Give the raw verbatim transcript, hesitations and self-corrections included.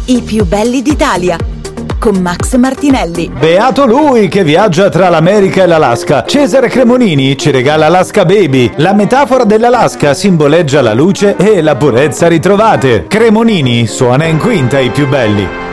I più belli d'Italia, con Max Martinelli. Beato lui che viaggia tra l'America e l'Alaska. Cesare Cremonini ci regala Alaska Baby. La metafora dell'Alaska simboleggia la luce e la purezza ritrovate. Cremonini suona in quinta I più belli.